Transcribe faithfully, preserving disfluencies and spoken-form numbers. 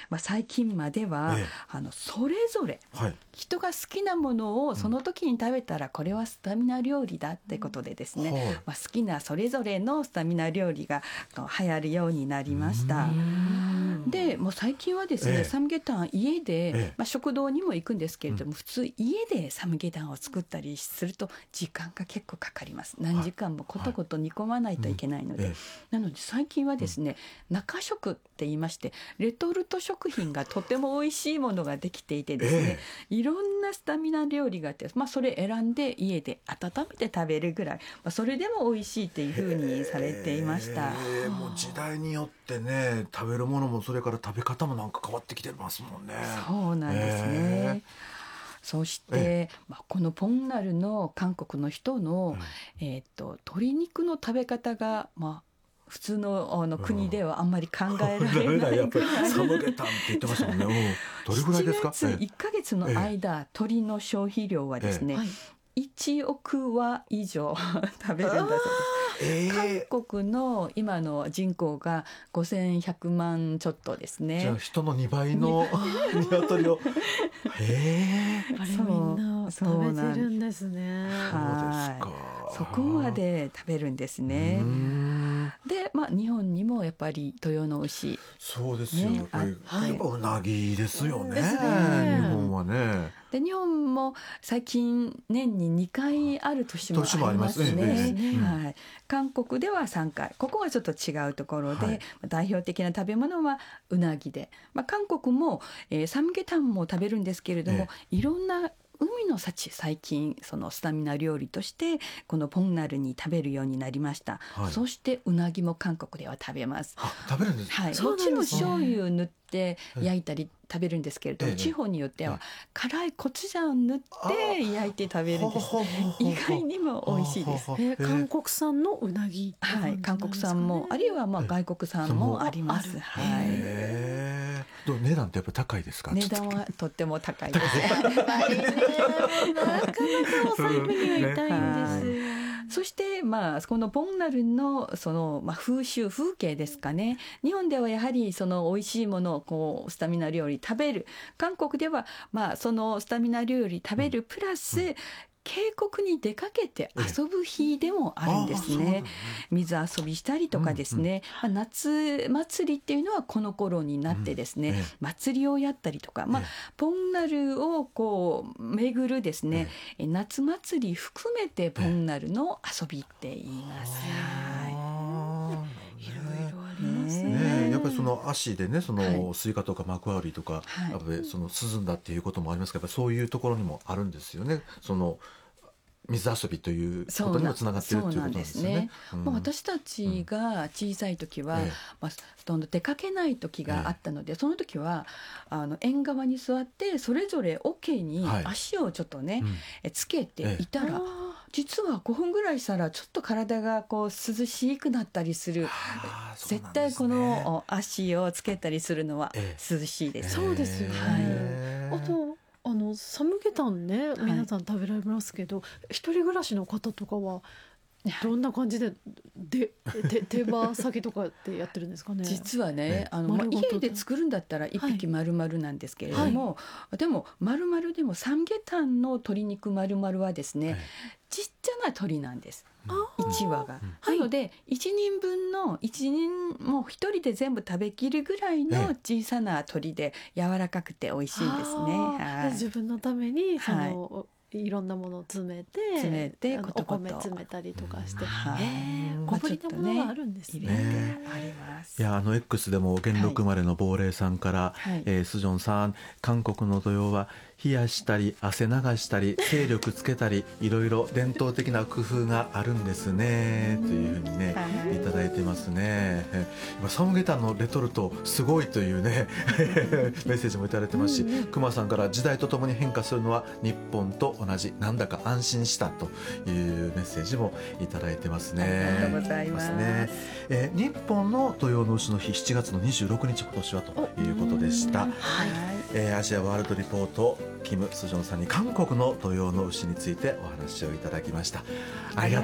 まあ、最近までは、 ええ、 あのそれぞれはい、 人が好きなものをその時に食べたらこれはスタミナ料理だってことでですね、 はい、 まあ、好きなそれぞれのスタミナ料理がこう流行るようになりました。でもう最近はですね、 ええ、 サムゲタン家で、 ええ、 まあ、食堂にも行くんですけれども、うん、普通家でサムゲタンを作ったりすると時間が結構かかります。何時間もことこと煮込まないといけないので、はい、うん、ええ、なので最近はですね、うん、中食って言いましてレトルト食品がとても美味しいものができていてですね、ええ、いろんなスタミナ料理があって、まあ、それ選んで家で温めて食べるぐらい、まあ、それでも美味しいっていうふうにされていました。 えー、もう時代によってね食べるものもそれから食べ方もなんか変わってきてますもんね。 そうなんですね、えー、そして、えーまあ、このポンナルの韓国の人の、うん、えー、と鶏肉の食べ方が、まあ普通 の, あの国ではあんまり考えられないぐらいサムゲタンって言ってましたもんね。うん、どれぐらいですか。 しちがついっかげつの間、ええ、鶏の消費量はですね、ええ、いちおくわ以上食べるんだそうです。えー、韓国の今の人口がごせんひゃくまんちょっとですね。 じゃあ人のにばいの鶏をへーあれみんな食べてるんですね。 はい、そこまで食べるんですね。で、まあ、日本にもやっぱり豊野牛、 そうですよ、ね、やっぱり、はい、やっぱうなぎですよ ね, ね日本はね。 で日本も最近年ににかいある年もありますね。はい、韓国ではさんかい、ここはちょっと違うところで、はい、代表的な食べ物はうなぎで、まあ、韓国も、えー、サムゲタンも食べるんですけれども、ええ、いろんな海の幸、最近そのスタミナ料理としてこのポンナルに食べるようになりました、はい、そしてうなぎも韓国では食べます。 食べるんですか。 はい、もちろん醤油塗って焼いたり食べるんですけれども、ええ、地方によっては辛いコチュジャンを塗って焼いて食べるんです。意外にも美味しいです。 えー、韓国産のうなぎ、 はい、韓国産もあるいはまあ外国産もあります。はい、 えー、どう値段ってやっぱ高いですか。 値段はとっても高いです。 なかなかお財布には痛いんです、ね。 そして、まあ、このポンナルの、その、まあ、風習風景ですかね。日本ではやはりその美味しいものをこうスタミナ料理食べる。韓国では、まあ、そのスタミナ料理食べるプラス、うんうん、渓谷に出かけて遊ぶ日でもあるんですね。水遊びしたりとかですね、うんうん、まあ、夏祭りっていうのはこの頃になってですね、うん、祭りをやったりとか、まあ、ポンナルをこう巡るですね、夏祭り含めてポンナルの遊びって言います。はい、いろいろありますね。 ね、やっぱりその足でね、そのスイカとかマクワウリとか、はい、やっぱりその涼んだっていうこともありますけど、やっぱそういうところにもあるんですよね。その水遊びということにもつながっているということなんですよね。 うん、もう私たちが小さい時は、うん、まあ、どんどん出かけない時があったので、ええ、その時はあの縁側に座ってそれぞれ桶に足をちょっとね、はい、つけていたら、ええ、実はごふんぐらいしたらちょっと体がこう涼しくなったりする。絶対この足をつけたりするのは涼しいです。 ええ、そうですよね。はい、あとあのサムゲタンね、皆さん食べられますけど、はい、一人暮らしの方とかはどんな感じで、でで手羽先とかってやってるんですかね。 実はね、あの、まあ、家で作るんだったら一匹丸々なんですけれども、はい、でも丸々でもサムゲタンの鶏肉丸々はですね、はい、ちっちゃな鶏なんです。いちわが、うん、なのでいちにんぶんのいちにんもう一人で全部食べきるぐらいの小さな鶏で柔らかくて美味しいんですね。 はい、自分のためにその、はい、いろんなものを詰めて詰めてコトコトお米詰めたりとかして、うん、 はい、 小ぶりなものがあるんですね。 ね、 あります。 いや、あの X でも元禄生まれの亡霊さんから、はい、えー、スジョンさん、韓国の土曜は冷やしたり汗流したり勢力つけたりいろいろ伝統的な工夫があるんですねというふうにね、はい、いただいてますね。サムゲタンのレトルトすごいというねメッセージもいただいてますし、うんうん、熊さんから時代とともに変化するのは日本と同じ、なんだか安心したというメッセージもいただいてますね。 ありがとうございます。 ね、えー、日本の土用の丑の日しちがつのにじゅうろくにち今年はということでした。はい、えー、アジアワールドリポートキム・スジョンさんに韓国の土用の丑についてお話をいただきました。ありが